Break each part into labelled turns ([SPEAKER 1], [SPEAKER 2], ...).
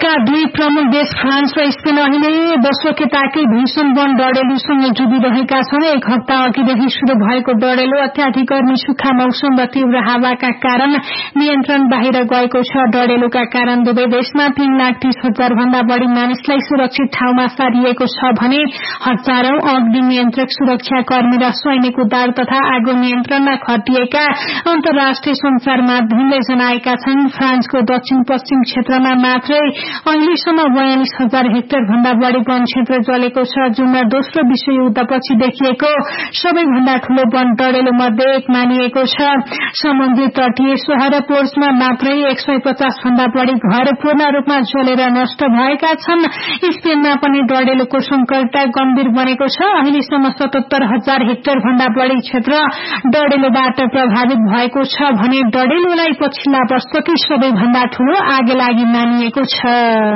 [SPEAKER 1] विश्वका दुई प्रमुख देश फ्रान्स र स्पेन अहिले वर्षोकेताकै भीषण वन डढेलुसँग जुधिरहेका छन्। एक हप्ता अघिदेखि शुरू भएको डढेलु अत्याधिक गर्मी, सुक्खा मौसम र तीव्र हावाका कारण नियन्त्रण बाहिर गएको छ। डढेलुका कारण दुवै देशमा 3,30,000 भन्दा बढ़ी मानिसलाई सुरक्षित ठाउँमा सारिएको छ भने हजारौं अग्नि नियन्त्रक, सुरक्षा कर्मी र सैनिक उद्धार तथा आगो नियन्त्रणमा खटिएका अन्तर्राष्ट्रिय संचार माध्यमले जनाएका छन्। फ्रान्सको दक्षिण पश्चिम क्षेत्रमा मात्रै अहिलेसम्म 42,000 हेक्टर भन्दा बढ़ी वन क्षेत्र जलेको छ, जुनमा दोस्रो विश्वयुद्धपछि देखिएको सबैभन्दा ठूलो वन डढेलु मध्ये एक मानिएको छ। समुद्री तटीय शहर पोर्ट्समा मात्रै 150 भन्दा बढ़ी घर पूर्ण रूपमा जलेर नष्ट भएका छन्। स्पेनमा पनि डढेलुको संकट गम्भीर बनेको छ। अहिलेसम्म 77,000 हेक्टर भन्दा बढ़ी क्षेत्र डढेलुबाट प्रभावित भएको छ भने डढेलुलाई पछिल्ला वर्षकै सबैभन्दा ठूलो आगलागी मानिएको छ।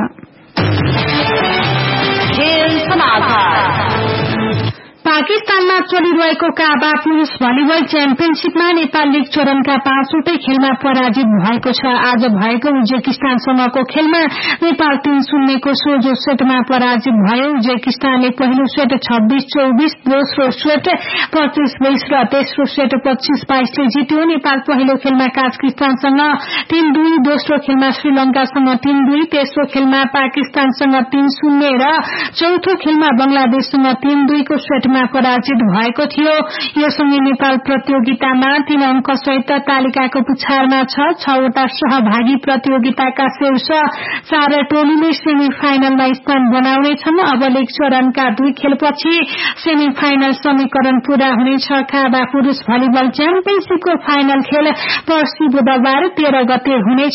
[SPEAKER 1] पाकिस्तानमा चलिरहेको काबा पुरुष भलिबल च्याम्पियनशीपमा नेपाल लीग चरणका 5वटै खेलमा पराजित भएको छ। आज भएको उज्बेकिस्तानसँगको खेलमा नेपाल 3-0 को सोझो सेटमा पराजित भयो। उज्बेकिस्तानले पहिलो सेट 26-24, दोस्रो सेट 25-20 र तेस्रो सेट 25-22 ले जित्यो। नेपाल पहिलो खेलमा काजाकिस्तानसँग 3-2, दोस्रो खेलमा श्रीलंकासँग 3-2, तेस्रो खेलमा पाकिस्तानसँग 3-0 र चौथो खेलमा बंगलादेशसँग 3-2 को सेटमा पराजित भएको थियो। यो सँगै नेपाल प्रतियोगितामा 3 अंक सहित तालिकाको पुछारमा छ। 6वटा सहभागी प्रतियोगिताका शीर्ष 4 टोलीले सेमी फाइनलमा स्थान बनाउनेछन्। अब लीग चरणका 2 खेलपछि सेमी फाइनल समीकरण पूरा हुनेछ। काबा पुरुष भलिबल च्याम्पियनशीपको फाइनल खेल पर्सि बुधबार 13 गते हुनेछ।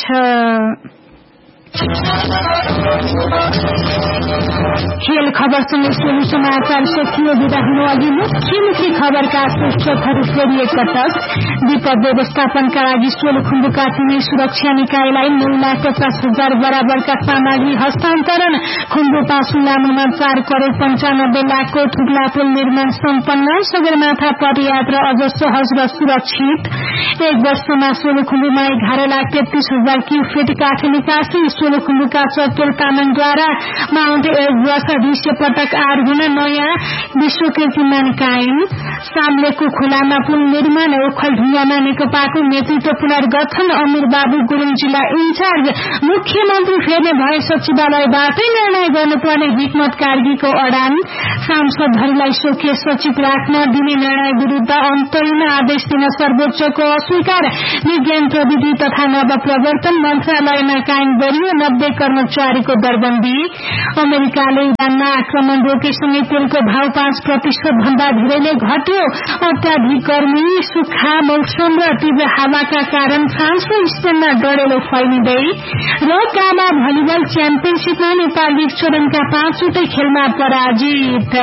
[SPEAKER 1] खेल खबरसँगै सोलु समाचार सकियो। विदा हुनु अघि मुख्य खबरका शीर्षकहरू फेरि एकपटक। विपद व्यवस्थापनका लागि सोलुखुम्बुका 3 सुरक्षा निकायलाई 9,50,000 बराबरका सामग्री हस्तान्तरण। खुम्बु पासु लामुमा 4 करोड़ 95 लाखको ठुक्ला पुल निर्माण सम्पन्न। सगरमाथा पदयात्रा अझ सहज र सुरक्षित। 1 वर्षमा सोलुखुम्बुमा 11,33,000 क्युफिट काठ निकासी। सोलुखुम्बुका चतुर तामाङद्वारा माउन्ट एभरेस्ट 200 पटक आरोहण, नयाँ विश्व कीर्तिमान कायम। साम्लेको खोलामा पुल निर्माण। ओखलढुङ्गामा नेकपाको नेतृत्व पुनर्गठन। अमीर बाबु गुरुङ जिल्ला इन्चार्ज। मुख्यमन्त्री फेर्ने भए सचिवालयबाटै निर्णय गर्नुपर्ने हिक्मत कार्कीको अडान। सांसदहरूलाई शोकीय सचिव राख्न दिने निर्णय विरूद्ध अन्तरिम आदेश दिन सर्वोच्चको अस्वीकार। विज्ञान प्रविधि तथा नव प्रवर्तन मन्त्रालयमा कायम गरियो 90 कर्मचारीको दरबन्दी। अमेरिकाले इरानमा आक्रमण रोकेसँगै तेलको भाव 5% भन्दा धेरैले घट्यो। अत्याधिक गर्मी, सुक्खा मौसम र तीव्र हावाका कारण फ्रान्स र स्पेनमा डढेलो फैलिँदै। र काबा भलिबल च्याम्पियनशीपमा नेपाल लीग चरणका 5वटै खेलमा पराजित।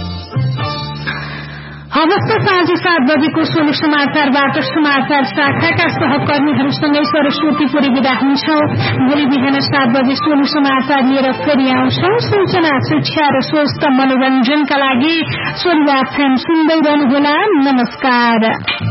[SPEAKER 1] हवस् त साँझ 7 बजेको सोलु समाचारबाट समाचार शाखाका सहकर्मीहरूसँगै सरस्वती पुरी विदा हुन्छौ। भोलि बिहान 7 बजे सोलु समाचार लिएर फेरि आउँछौ। सूचना, शिक्षा र स्वस्थ मनोरञ्जनका लागि सोलु एफएम सुन्दै रहनुहोला। नमस्कार।